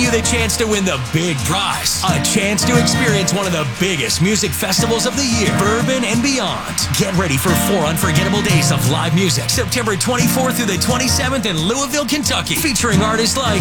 you the chance to win the big prize. A chance to experience one of the biggest music festivals of the year, Bourbon and Beyond. Get ready for 4 unforgettable days of live music, September 24th through the 27th in Louisville, Kentucky, featuring artists like